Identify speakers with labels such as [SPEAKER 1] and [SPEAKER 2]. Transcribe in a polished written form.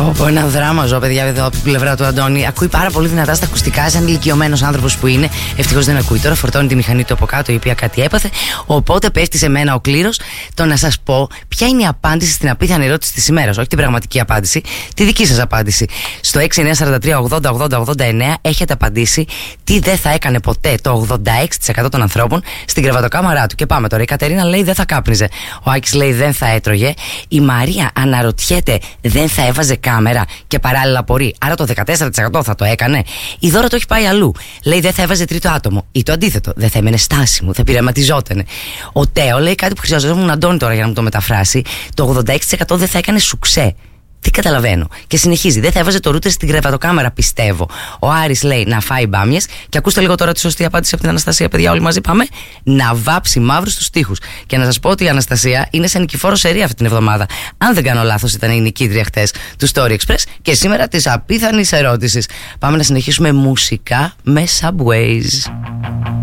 [SPEAKER 1] Από ένα δράμα ζω, παιδιά, εδώ από την πλευρά του Αντώνη. Ακούει πάρα πολύ δυνατά στα ακουστικά, σαν ηλικιωμένος άνθρωπος που είναι. Ευτυχώς δεν ακούει. Τώρα φορτώνει τη μηχανή του από κάτω, η οποία κάτι έπαθε. Οπότε πέφτει σε μένα ο κλήρος το να σας πω ποια είναι η απάντηση στην απίθανη ερώτηση της ημέρας. Όχι την πραγματική απάντηση, τη δική σας απάντηση. Στο 6943-80-80-89 έχετε απαντήσει τι δεν θα έκανε ποτέ το 86% των ανθρώπων στην κρεβατοκάμαρά του. Και πάμε τώρα. Η Κατερίνα λέει δεν θα κάπνιζε. Ο Άκης λέει δεν θα έτρωγε. Η Μαρία αναρωτιέται δεν θα έβαζε κάμερα και παράλληλα απορεί. Άρα το 14% θα το έκανε. Η Δώρα το έχει πάει αλλού. Λέει δεν θα έβαζε τρίτο άτομο. Ή το αντίθετο. Δεν θα έμενε στάσιμο. Θα πειραματιζότανε. Ο Τέο λέει κάτι που χρειαζόταν Αντώνη τώρα για να μου το μεταφράσει. Το 86% δεν θα έκανε σουξέ. Τι καταλαβαίνω. Και συνεχίζει. Δεν θα έβαζε το ρούτερ στην κρεβατοκάμερα, πιστεύω. Ο Άρης λέει να φάει μπάμιες. Και ακούστε λίγο τώρα τη σωστή απάντηση από την Αναστασία, παιδιά. Όλοι μαζί πάμε. Να βάψει μαύρους στους τοίχους. Και να σας πω ότι η Αναστασία είναι σε νικηφόρο σερί αυτή την εβδομάδα. Αν δεν κάνω λάθος, ήταν η νικήτρια χτες του Story Express και σήμερα της απίθανης ερώτησης. Πάμε να συνεχίσουμε μουσικά με Subways.